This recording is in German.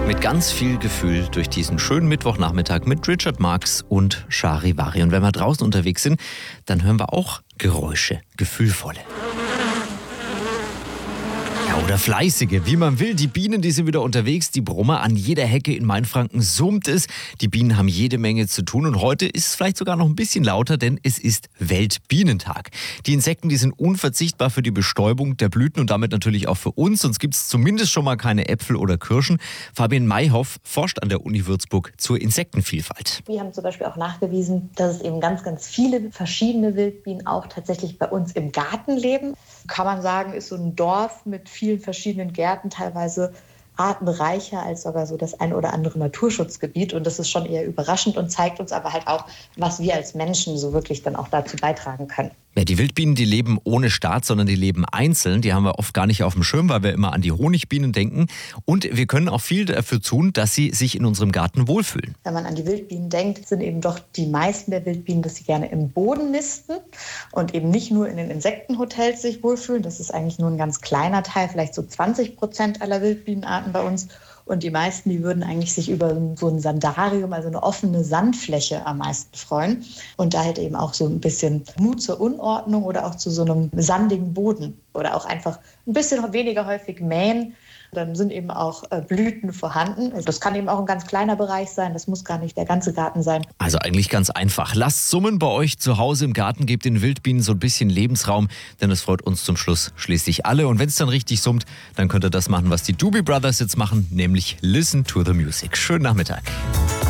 Mit ganz viel Gefühl durch diesen schönen Mittwochnachmittag mit Richard Marx und Charivari. Und wenn wir draußen unterwegs sind, dann hören wir auch Geräusche, gefühlvolle. Ja, oder fleißige, wie man will. Die Bienen, die sind wieder unterwegs. Die Brummer an jeder Hecke in Mainfranken summt es. Die Bienen haben jede Menge zu tun. Und heute ist es vielleicht sogar noch ein bisschen lauter, denn es ist Weltbienentag. Die Insekten, die sind unverzichtbar für die Bestäubung der Blüten und damit natürlich auch für uns. Sonst gibt es zumindest schon mal keine Äpfel oder Kirschen. Fabian Mayhoff forscht an der Uni Würzburg zur Insektenvielfalt. Wir haben zum Beispiel auch nachgewiesen, dass es eben ganz, ganz viele verschiedene Wildbienen auch tatsächlich bei uns im Garten leben. Kann man sagen, ist so ein Dorf mit vielen verschiedenen Gärten, teilweise artenreicher als sogar so das ein oder andere Naturschutzgebiet. Und das ist schon eher überraschend und zeigt uns aber halt auch, was wir als Menschen so wirklich dann auch dazu beitragen können. Ja, die Wildbienen, die leben ohne Staat, sondern die leben einzeln. Die haben wir oft gar nicht auf dem Schirm, weil wir immer an die Honigbienen denken. Und wir können auch viel dafür tun, dass sie sich in unserem Garten wohlfühlen. Wenn man an die Wildbienen denkt, sind eben doch die meisten der Wildbienen, dass sie gerne im Boden nisten und eben nicht nur in den Insektenhotels sich wohlfühlen. Das ist eigentlich nur ein ganz kleiner Teil, vielleicht so 20% aller Wildbienenarten bei uns. Und die meisten, die würden eigentlich sich über so ein Sandarium, also eine offene Sandfläche am meisten freuen. Und da halt eben auch so ein bisschen Mut zur Unordnung oder auch zu so einem sandigen Boden oder auch einfach ein bisschen weniger häufig mähen. Dann sind eben auch Blüten vorhanden. Also das kann eben auch ein ganz kleiner Bereich sein. Das muss gar nicht der ganze Garten sein. Also eigentlich ganz einfach. Lasst summen bei euch zu Hause im Garten. Gebt den Wildbienen so ein bisschen Lebensraum, denn es freut uns zum Schluss schließlich alle. Und wenn es dann richtig summt, dann könnt ihr das machen, was die Doobie Brothers jetzt machen, nämlich Listen to the Music. Schönen Nachmittag.